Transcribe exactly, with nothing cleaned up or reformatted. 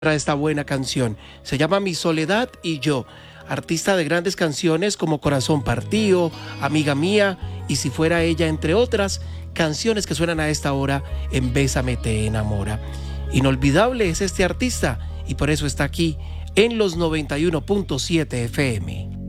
para esta buena canción. Se llama Mi Soledad y Yo, artista de grandes canciones como Corazón Partido, Amiga Mía y Si Fuera Ella, entre otras canciones que suenan a esta hora en Bésame Te Enamora. Inolvidable es este artista y por eso está aquí en los noventa y uno punto siete F M.